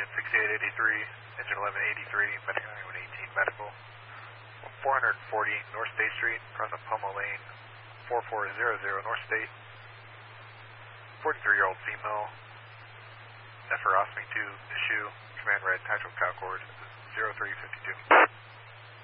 engine 6883, engine 1183, medical 118 medical. 440 North State Street, across on Pomo Lane, 4400 North State. 43-year-old female, nephrostomy tube issue, command red, tactical Concorde, 0352.